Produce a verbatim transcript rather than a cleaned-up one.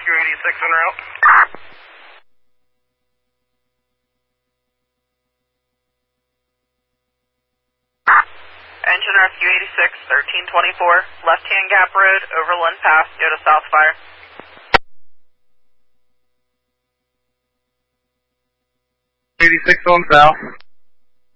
Rescue eighty-six en route. Engine Rescue eighty-six, thirteen twenty-four, left-hand gap road, Overland Pass, go to Southfire. eighty-six on south.